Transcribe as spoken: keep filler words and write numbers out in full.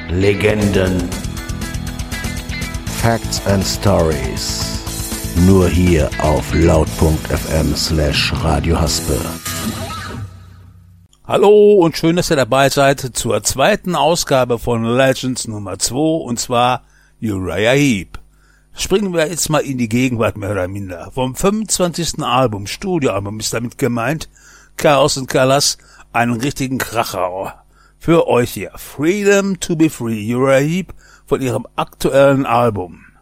Legenden, Facts and Stories. Nur hier auf laut.fm slash Radio Haspe. Hallo und schön, dass ihr dabei seid zur zweiten Ausgabe von Legends Nummer zwei, und zwar Uriah Heep. Springen wir jetzt mal in die Gegenwart mehr oder minder. Vom fünfundzwanzigsten Album, Studioalbum ist damit gemeint, Chaos and Colors, einen richtigen Kracher. Für euch hier Freedom to be Free, Uriah Heep von ihrem aktuellen Album.